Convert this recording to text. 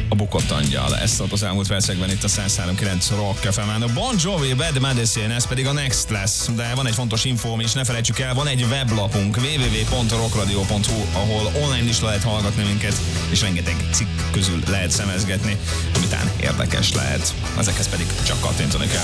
a bukott angyal. Ezt szólt az elmúlt percekben itt a 103.9 Rock FM-en. A Bon Jovi, Bad Medicine, ez pedig a Next lesz. De van egy fontos infóm is, ne felejtsük el, van egy weblapunk www.rockradio.hu, ahol online is lehet hallgatni minket, és rengeteg cikk közül lehet szemezgetni, amitán érdekes lehet. Ezekhez pedig csak kattintani kell.